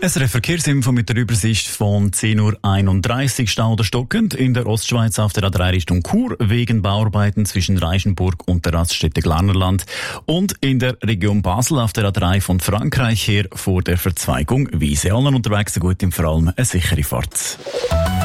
SRF Verkehrsinfo mit der Übersicht von 10.31 Uhr. Stau oder stockend in der Ostschweiz auf der A3 Richtung Chur wegen Bauarbeiten zwischen Reichenburg und der Raststätte Glarnerland und in der Region Basel auf der A3 von Frankreich her vor der Verzweigung Wiese. Allen unterwegs so gut, vor allem eine sichere Fahrt.